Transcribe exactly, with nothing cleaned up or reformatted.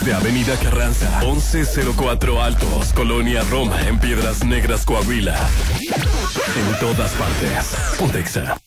de Avenida Carranza, once cero cuatro Altos, Colonia Roma, en Piedras Negras, Coahuila. En todas partes. Pontexa.